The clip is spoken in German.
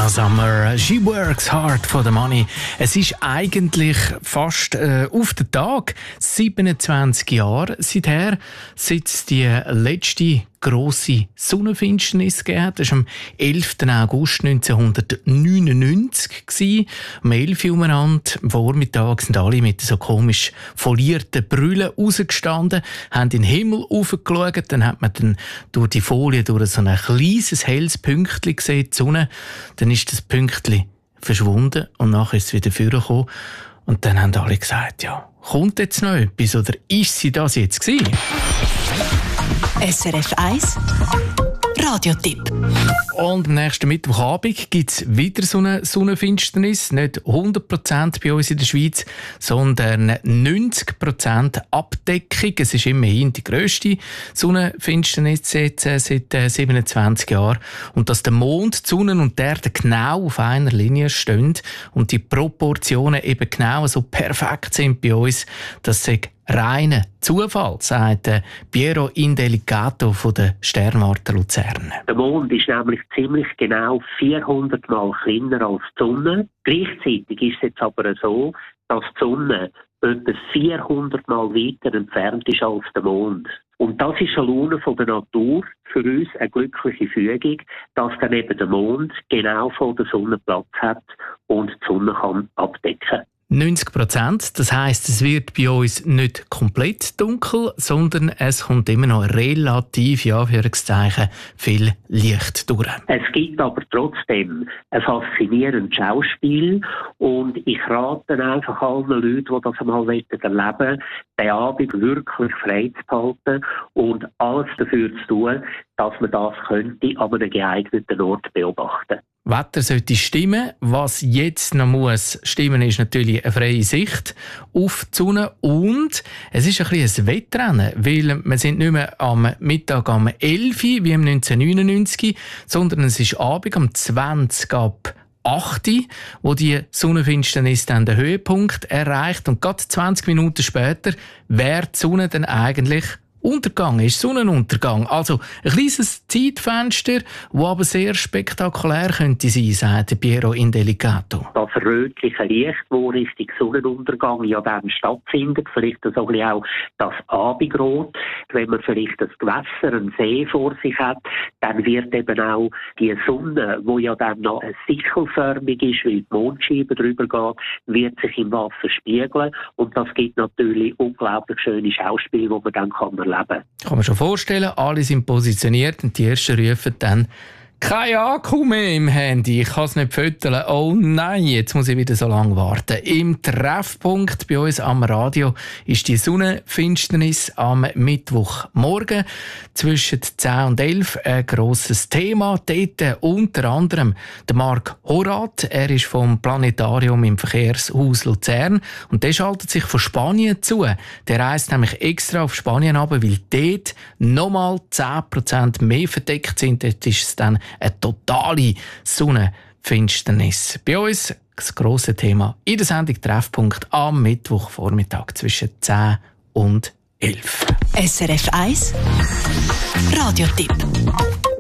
Donna Summer, «She works hard for the money». Es ist eigentlich fast auf den Tag 27 Jahre seither, seit es die letzte grosse Sonnenfinsternis gegeben hat. Das war am 11. August 1999. Um 11 Uhr am Vormittag sind alle mit so komisch folierten Brüllen rausgestanden, haben in den Himmel raufgeschaut, dann hat man dann durch die Folie durch so ein kleines, helles Pünktchen gesehen, die Sonne. Dann ist das Pünktchen verschwunden und nachher ist es wieder vorgekommen. Und dann haben alle gesagt, ja, kommt jetzt noch etwas oder ist sie das jetzt gewesen? SRF 1 Radiotipp. Und am nächsten Mittwochabend gibt es wieder so eine Sonnenfinsternis. Nicht 100% bei uns in der Schweiz, sondern 90% Abdeckung. Es ist immerhin die grösste Sonnenfinsternis jetzt, seit 27 Jahren. Und dass der Mond, die Sonne und die Erde genau auf einer Linie stehen und die Proportionen eben genau so perfekt sind bei uns, das ist reiner Zufall, sagt Piero Indelicato von der Sternwarte Luzern. Der Mond ist nämlich ziemlich genau 400 Mal kleiner als die Sonne. Gleichzeitig ist es jetzt aber so, dass die Sonne etwa 400 Mal weiter entfernt ist als der Mond. Und das ist eine Laune von der Natur, für uns eine glückliche Fügung, dass dann eben der Mond genau vor der Sonne Platz hat und die Sonne kann abdecken. 90%, das heisst, es wird bei uns nicht komplett dunkel, sondern es kommt immer noch relativ, ja, Anführungszeichen, viel Licht durch. Es gibt aber trotzdem ein faszinierendes Schauspiel und ich rate einfach allen Leuten, die das einmal erleben wollen, den Abend wirklich frei zu behalten und alles dafür zu tun, dass man das könnte an einem geeigneten Ort beobachten. Wetter sollte stimmen. Was jetzt noch muss stimmen, ist natürlich eine freie Sicht auf die Sonne. Und es ist ein bisschen ein Wettrennen, weil wir sind nicht mehr am Mittag am 11 Uhr wie im 1999, sondern es ist Abend um 20 ab 8 Uhr, wo die Sonnenfinsternis dann den Höhepunkt erreicht. Und gerade 20 Minuten später wäre die Sonne dann eigentlich Untergang, ist Sonnenuntergang. Also ein kleines Zeitfenster, das aber sehr spektakulär könnte sein, sagt Piero Indelicato. Das rötliche Licht, das Richtung Sonnenuntergang ja dann stattfindet, vielleicht so ein bisschen auch das Abendrot. Wenn man vielleicht ein Gewässer, einen See vor sich hat, dann wird eben auch die Sonne, die ja dann noch sichelförmig ist, weil die Mondscheibe drüber geht, wird sich im Wasser spiegeln. Und das gibt natürlich unglaublich schöne Schauspiele, die man dann erleben kann. Kann man schon vorstellen, alle sind positioniert und die Ersten rufen dann «Kein Akku mehr im Handy, ich kann es nicht füttern. Oh nein, jetzt muss ich wieder so lange warten.» Im Treffpunkt bei uns am Radio ist die Sonnenfinsternis am Mittwochmorgen zwischen 10 und 11 ein grosses Thema. Dort unter anderem der Marc Horath, er ist vom Planetarium im Verkehrshaus Luzern und der schaltet sich von Spanien zu. Der reist nämlich extra auf Spanien runter, weil dort nochmal 10% mehr verdeckt sind. Dort ist es dann eine totale Sonnenfinsternis. Bei uns das grosse Thema in der Sendung Treffpunkt am Mittwochvormittag zwischen 10 und 11. SRF 1 Radiotipp.